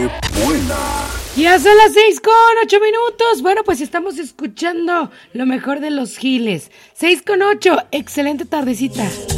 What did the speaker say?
buena. Ya son las 6:08. Bueno, pues estamos escuchando lo mejor de los Giles. 6:08, excelente tardecita.